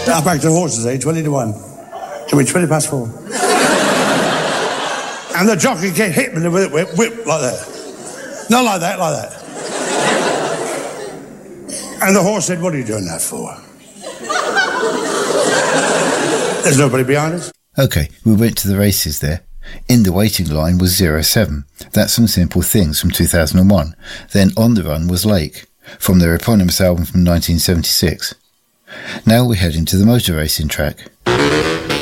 I backed the horses, 20 to 1. To win 20 past 4. And the jockey get hit with the whip like that. Not like that, like that. And the horse said, "What are you doing that for?" There's nobody behind us. OK, we went to the races there. In the waiting line was 07. That's Some Simple Things from 2001. Then On the Run was Lake, from their eponymous album from 1976. Now we're heading to the motor racing track.